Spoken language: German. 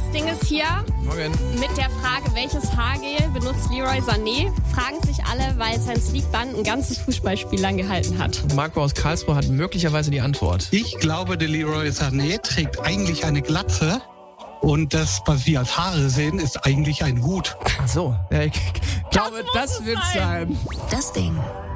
Das Ding ist hier, Morgen. mit der Frage, welches Haargel benutzt Leroy Sané, fragen sich alle, weil sein Sleek-Band ein ganzes Fußballspiel lang gehalten hat. Marco aus Karlsruhe hat möglicherweise die Antwort. Ich glaube, der Leroy Sané trägt eigentlich eine Glatze und das, was wir als Haare sehen, ist eigentlich ein Hut. Ach so. Ja, ich glaube, das wird sein. Das Ding.